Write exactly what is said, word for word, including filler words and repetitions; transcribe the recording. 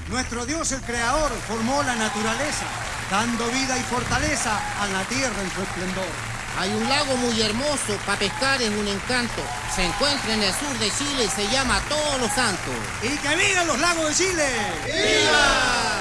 Nuestro Dios, el Creador, formó la naturaleza, dando vida y fortaleza a la tierra en su esplendor. Hay un lago muy hermoso, para pescar es un encanto. Se encuentra en el sur de Chile y se llama Todos los Santos. ¡Y que vivan los lagos de Chile! ¡Viva!